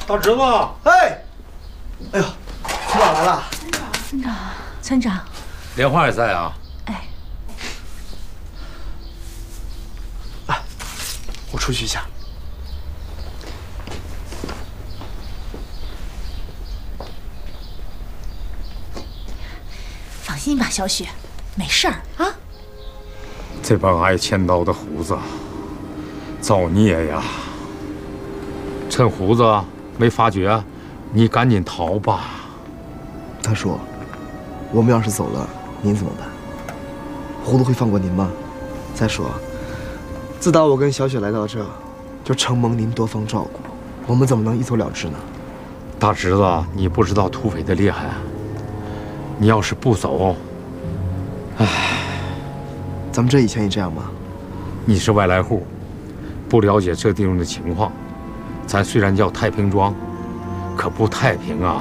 大侄子， 哎，哎呦，村长来了。 村长， 莲花也在啊。 哎， 来，我出去一下。 放心吧，小雪，没事儿啊。 这帮爱牵刀的胡子，造孽呀！趁胡子没发觉，你赶紧逃吧。 他说：“我们要是走了，您怎么办？胡子会放过您吗？再说，自打我跟小雪来到这，就承蒙您多方照顾，我们怎么能一走了之呢？” 大侄子，你不知道土匪的厉害。你要是不走，唉， 咱们这以前也这样吗？ 你是外来户，不了解这地方的情况。咱虽然叫太平庄，可不太平啊。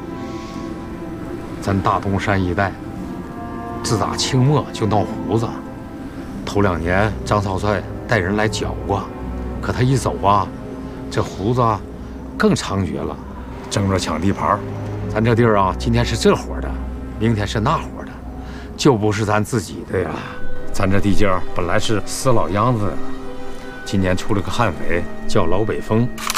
咱大东山一带，自打清末就闹胡子。头2年张少帅带人来剿过，可他一走啊，这胡子更猖獗了，争着抢地盘。咱这地儿啊，今天是这伙的，明天是那伙的，就不是咱自己的呀。咱这地界本来是死老秧子的，今年出了个悍匪，叫老北风。